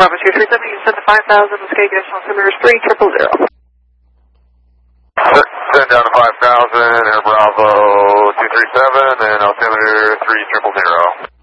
Bravo 237, you send to 5,000, escape gas altimeters 3000. Send down to 5,000, Air Bravo 237, and altimeter 3000.